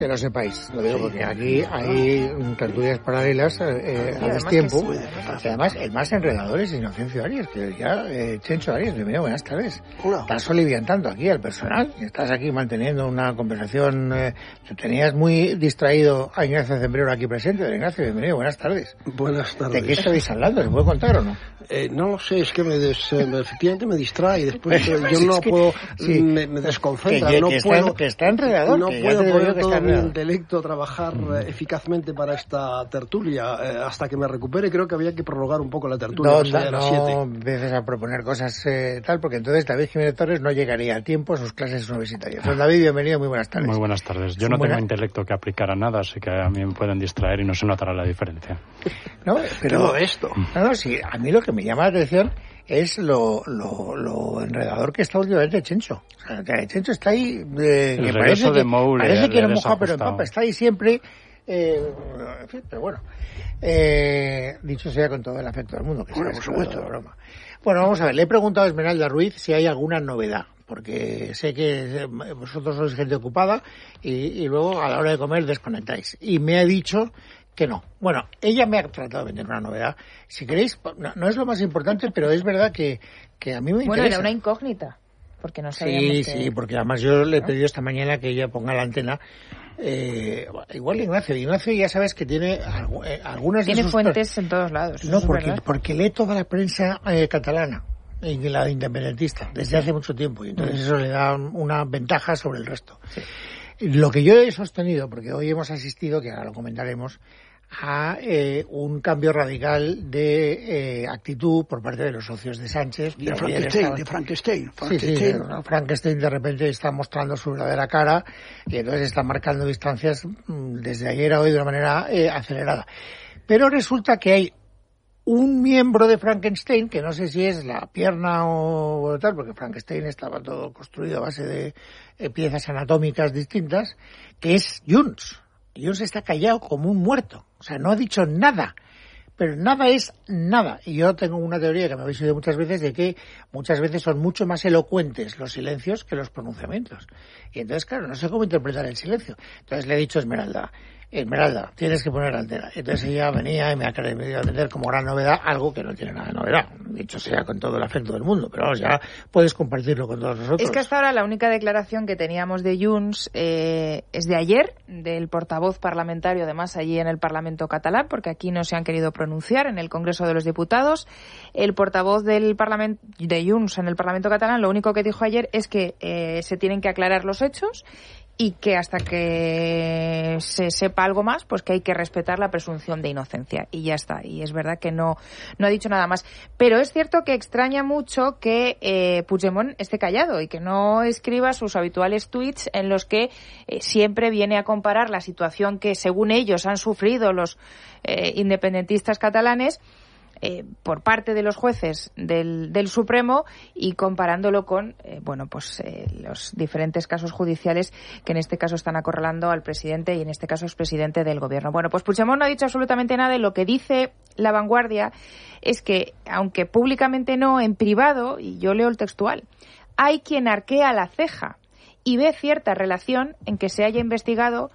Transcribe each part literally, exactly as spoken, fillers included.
Que lo sepáis, lo digo porque aquí hay tertulias paralelas eh, a destiempo. Y además, el más enredador es Inocencio Arias, que ya, eh, Chencho Arias, bienvenido, buenas tardes. Hola. Estás soliviantando aquí al personal, y estás aquí manteniendo una conversación. Eh, tú tenías muy distraído a Ignacio Zembrero aquí presente. Ignacio, bienvenido, buenas tardes. Buenas tardes. ¿De qué estáis hablando? ¿Se puede contar o no? Eh, no lo sé, es que me des, eh, efectivamente me distrae y después eh, yo no es que, puedo, sí, me, me desconcentra, que, que, no que puedo, está, que está enredador, no que puedo poner todo mi enredador. intelecto a trabajar eh, eficazmente para esta tertulia eh, hasta que me recupere. Creo que había que prorrogar un poco la tertulia. No, no, a las no empieces a proponer cosas eh, tal, porque entonces David Jiménez Torres no llegaría a tiempo a sus clases universitarias. Don David, bienvenido, muy buenas tardes. Muy buenas tardes. Yo no Buena... tengo intelecto que aplicar a nada, así que a mí me pueden distraer y no se notará la diferencia. No, pero todo esto. No, no, sí, a mí lo que me llama la atención es lo, lo, lo enredador que está últimamente Chencho. O sea, que Chencho está ahí, eh, el que parece de que, Moule, parece que no moja, desajustado. pero en papa, está ahí siempre, eh, en fin, pero bueno, eh, dicho sea con todo el afecto del mundo, que bueno, es por supuesto. broma. Bueno, vamos a ver, le he preguntado a Esmeralda Ruiz si hay alguna novedad, porque sé que vosotros sois gente ocupada y, y luego a la hora de comer desconectáis. Y me ha dicho que no. Bueno, ella me ha tratado de vender una novedad. Si queréis, no, no es lo más importante, pero es verdad que, que a mí me interesa. Bueno, era una incógnita, porque no sabíamos Sí, que... sí, porque además yo le he pedido esta mañana que ella ponga la antena. Eh, igual Ignacio, Ignacio ya sabes que tiene eh, algunas tiene de sus... fuentes en todos lados. No, eso porque, es porque lee toda la prensa eh, catalana y la independentista desde hace mucho tiempo, y entonces eso le da una ventaja sobre el resto. Sí. Lo que yo he sostenido, porque hoy hemos asistido, que ahora lo comentaremos, a eh, un cambio radical de eh, actitud por parte de los socios de Sánchez. De Frankenstein, de Frankenstein. Frankenstein. Sí, sí, no, Frankenstein de repente está mostrando su verdadera cara y entonces está marcando distancias desde ayer a hoy de una manera eh, acelerada. Pero resulta que hay un miembro de Frankenstein, que no sé si es la pierna o tal, porque Frankenstein estaba todo construido a base de eh, piezas anatómicas distintas, que es Junts. Junts está callado como un muerto, o sea, no ha dicho nada, pero nada es nada. Y yo tengo una teoría que me habéis oído muchas veces de que muchas veces son mucho más elocuentes los silencios que los pronunciamientos. Y entonces, claro, no sé cómo interpretar el silencio. Entonces le he dicho a Esmeralda, Esmeralda, tienes que poner antena. Entonces ella venía y me ha querido vender como gran novedad algo que no tiene nada de novedad. Dicho sea con todo el afecto del mundo, pero vamos, ya puedes compartirlo con todos nosotros. Es que hasta ahora la única declaración que teníamos de Junts eh, es de ayer, del portavoz parlamentario, además allí en el Parlamento catalán, porque aquí no se han querido pronunciar en el Congreso de los Diputados. El portavoz del Parlamento de Junts en el Parlamento catalán lo único que dijo ayer es que eh, se tienen que aclarar los hechos y que hasta que se sepa algo más, pues que hay que respetar la presunción de inocencia. Y ya está. Y es verdad que no, no ha dicho nada más. Pero es cierto que extraña mucho que eh, Puigdemont esté callado y que no escriba sus habituales tuits en los que eh, siempre viene a comparar la situación que, según ellos, han sufrido los eh, independentistas catalanes Eh, por parte de los jueces del, del Supremo y comparándolo con eh, bueno pues eh, los diferentes casos judiciales que en este caso están acorralando al presidente y en este caso es presidente del gobierno. Bueno, pues Puigdemont no ha dicho absolutamente nada y lo que dice La Vanguardia es que, aunque públicamente no, en privado, y yo leo el textual, hay quien arquea la ceja y ve cierta relación en que se haya investigado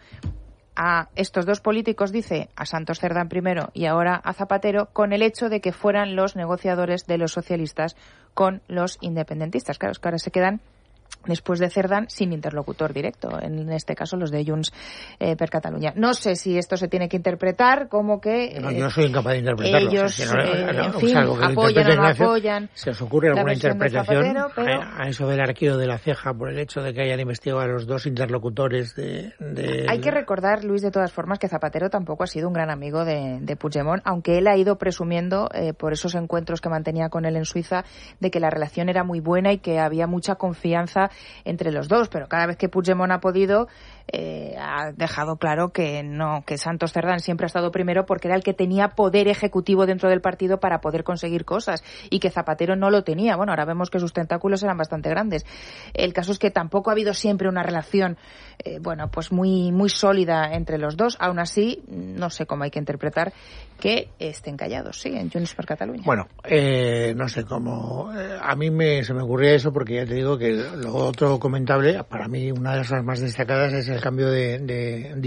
a estos dos políticos, dice, a Santos Cerdán primero y ahora a Zapatero, con el hecho de que fueran los negociadores de los socialistas con los independentistas. Claro, es que ahora se quedan, después de Cerdán, sin interlocutor directo, en este caso los de Junts eh, per Catalunya. No sé si esto se tiene que interpretar como que eh, no, yo soy incapaz de interpretarlo. Ellos, o sea, no, eh, no, en o fin, sea, algo que apoyan o no Ignacio, apoyan. ¿se os ocurre alguna interpretación Zapatero, pero... a, a eso del arqueo de la ceja por el hecho de que hayan investigado a los dos interlocutores de... de... Hay que recordar, Luis, de todas formas, que Zapatero tampoco ha sido un gran amigo de, de Puigdemont, aunque él ha ido presumiendo, eh, por esos encuentros que mantenía con él en Suiza, de que la relación era muy buena y que había mucha confianza entre los dos. Pero cada vez que Puigdemont ha podido, eh, ha dejado claro que no, que Santos Cerdán siempre ha estado primero porque era el que tenía poder ejecutivo dentro del partido para poder conseguir cosas y que Zapatero no lo tenía. Bueno, ahora vemos que sus tentáculos eran bastante grandes. El caso es que tampoco ha habido siempre una relación, eh, bueno, pues muy, muy sólida entre los dos. Aún así, no sé cómo hay que interpretar que estén callados, sí, en Junts per Catalunya. Bueno, eh, no sé cómo. Eh, a mí me, se me ocurría eso porque ya te digo que lo otro comentable, para mí una de las más destacadas es el cambio de, de